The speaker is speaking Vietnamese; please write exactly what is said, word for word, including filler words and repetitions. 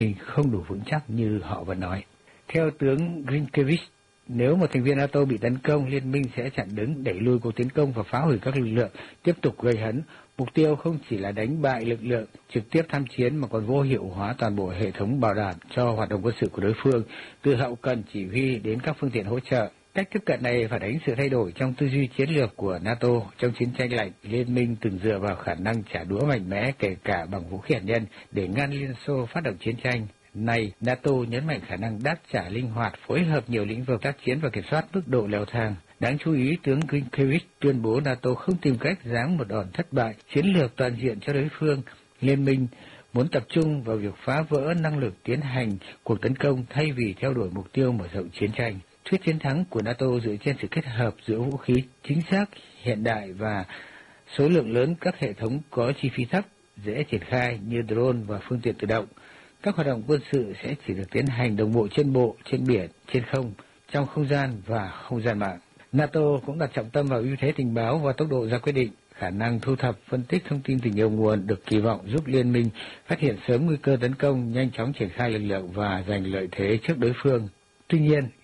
không đủ vững chắc như họ vẫn nói. Theo tướng Grinkiewicz, nếu một thành viên NATO bị tấn công, liên minh sẽ chặn đứng, đẩy lùi cuộc tiến công và phá hủy các lực lượng tiếp tục gây hấn. Mục tiêu không chỉ là đánh bại lực lượng trực tiếp tham chiến mà còn vô hiệu hóa toàn bộ hệ thống bảo đảm cho hoạt động quân sự của đối phương, từ hậu cần chỉ huy đến các phương tiện hỗ trợ. Cách tiếp cận này phản ánh sự thay đổi trong tư duy chiến lược của NATO. Trong chiến tranh lạnh, liên minh từng dựa vào khả năng trả đũa mạnh mẽ, kể cả bằng vũ khí hạt nhân, để ngăn Liên Xô phát động chiến tranh. Nay, NATO nhấn mạnh khả năng đáp trả linh hoạt, phối hợp nhiều lĩnh vực tác chiến và kiểm soát mức độ leo thang. Đáng chú ý, tướng Grinkiewicz tuyên bố NATO không tìm cách giáng một đòn thất bại chiến lược toàn diện cho đối phương. Liên minh muốn tập trung vào việc phá vỡ năng lực tiến hành cuộc tấn công thay vì theo đuổi mục tiêu mở rộng chiến tranh. Thuyết chiến thắng của NATO dựa trên sự kết hợp giữa vũ khí chính xác, hiện đại và số lượng lớn các hệ thống có chi phí thấp, dễ triển khai như drone và phương tiện tự động. Các hoạt động quân sự sẽ chỉ được tiến hành đồng bộ trên bộ, trên biển, trên không, trong không gian và không gian mạng. NATO cũng đặt trọng tâm vào ưu thế tình báo và tốc độ ra quyết định. Khả năng thu thập, phân tích thông tin từ nhiều nguồn được kỳ vọng giúp liên minh phát hiện sớm nguy cơ tấn công, nhanh chóng triển khai lực lượng và giành lợi thế trước đối phương. Tuy nhiên,